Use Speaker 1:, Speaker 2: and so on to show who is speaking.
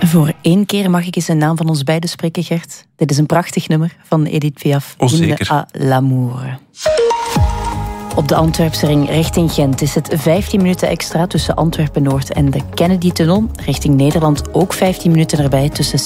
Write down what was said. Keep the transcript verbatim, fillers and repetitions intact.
Speaker 1: Voor één keer mag ik eens een naam van ons beiden spreken, Gert. Dit is een prachtig nummer van Edith Piaf.
Speaker 2: Oh, zeker.
Speaker 1: Hymne à l'amour. Op de Antwerpse ring richting Gent is het vijftien minuten extra tussen Antwerpen-Noord en de Kennedy-tunnel. Richting Nederland ook vijftien minuten erbij tussen